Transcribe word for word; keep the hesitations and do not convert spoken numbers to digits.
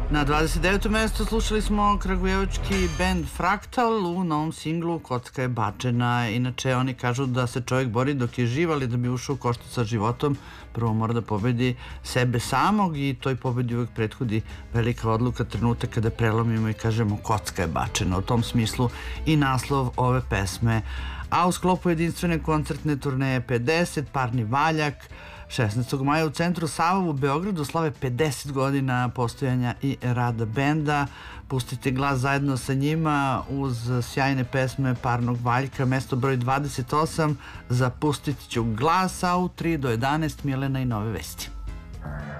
Na dvadeset devetom mestu slušali smo kragujevački bend Fraktal u novom singlu Kocka je bačena. Inače, oni kažu da se čovjek bori dok je živ, ali da bi ušao u koštac sa životom, prvo mora da pobedi sebe samog i toj pobedi uvek prethodi velika odluka, trenutak kada prelomimo i kažemo kocka je bačena. U tom smislu i naslov ove pesme. A u sklopu jedinstvene koncertne turneje pedeset, Parni valjak, šesnaestog maja u centru Sava u Beogradu slave pedeset godina postojanja i rada benda. Pustite glas zajedno sa njima uz sjajne pesme Parnog valjka, mesto broj dvadeset osam za Pustit ću glas, a u tri do jedanaest Milena i nove vesti.